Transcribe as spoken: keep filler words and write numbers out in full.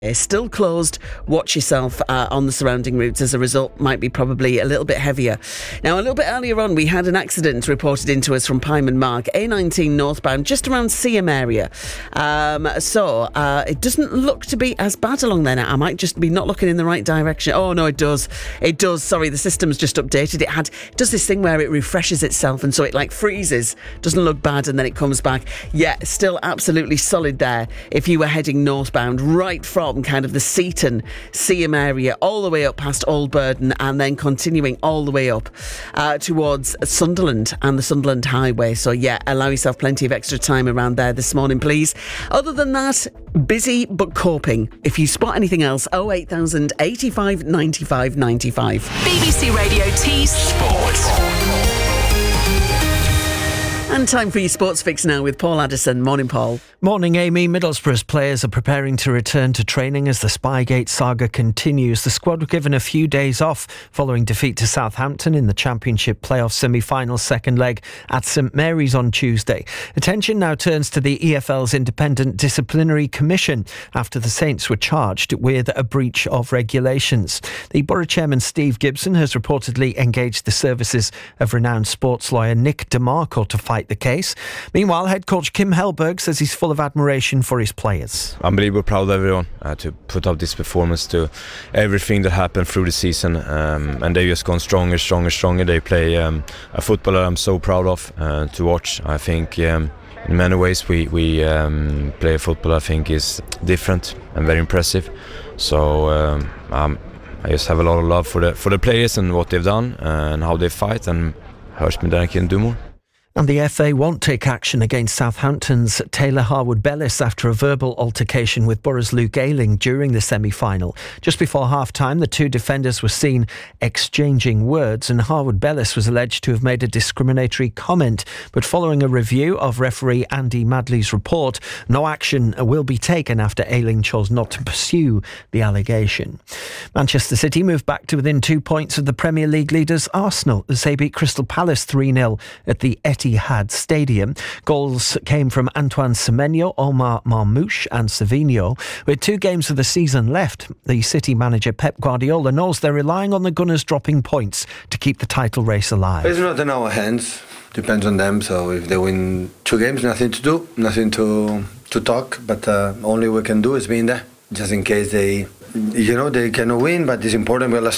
Still closed. Watch yourself uh, on the surrounding routes. As a result, might be probably a little bit heavier. Now, a little bit earlier on, we had an accident reported into us from Pyman Mark, A nineteen northbound, just around Seaham area. Um, so, uh, it doesn't look to be as bad along there now. I might just be not looking in the right direction. Oh, no, it does. It does. Sorry, the system's just updated. It had it does this thing where it refreshes itself, and so it, like, freezes. Doesn't look bad, and then it comes back. Yeah, still absolutely solid there if you were heading northbound, right from kind of the Seaton, Seaham area, all the way up past Old Burden, and then continuing all the way up uh, towards Sunderland and the Sunderland Highway. So yeah, allow yourself plenty of extra time around there this morning, please. Other than that, busy but coping. If you spot anything else, oh eight thousand eighty-five ninety-five ninety-five. B B C Radio T Sports. And time for your sports fix now with Paul Addison. Morning, Paul. Morning, Amy. Middlesbrough's players are preparing to return to training as the Spygate saga continues. The squad were given a few days off following defeat to Southampton in the Championship playoff semi-final second leg at St Mary's on Tuesday. Attention now turns to the E F L's Independent Disciplinary Commission after the Saints were charged with a breach of regulations. The Borough Chairman Steve Gibson has reportedly engaged the services of renowned sports lawyer Nick DeMarco to fight the case. Meanwhile, head coach Kim Hellberg says he's full of admiration for his players. Unbelievably proud of everyone uh, to put up this performance, to everything that happened through the season, um, and they've just gone stronger, stronger, stronger. They play um, a football that I'm so proud of uh, to watch. I think um, in many ways we, we um, play a football I think is different and very impressive. So um, um, I just have a lot of love for the for the players and what they've done and how they fight, and hurts me that I can do more. And the F A won't take action against Southampton's Taylor Harwood-Bellis after a verbal altercation with Borough's Luke Ayling during the semi-final. Just before half-time, the two defenders were seen exchanging words, and Harwood-Bellis was alleged to have made a discriminatory comment. But following a review of referee Andy Madley's report, no action will be taken after Ayling chose not to pursue the allegation. Manchester City moved back to within two points of the Premier League leaders Arsenal as they beat Crystal Palace three nil at the Etihad Stadium. Goals came from Antoine Semenyo, Omar Marmoush and Savinho. With two games of the season left, the City manager Pep Guardiola knows they're relying on the Gunners dropping points to keep the title race alive. It's not in our hands. Depends on them. So if they win two games, nothing to do, nothing to to talk. But uh, only we can do is be in there, just in case they, you know, they cannot win. But it's important we are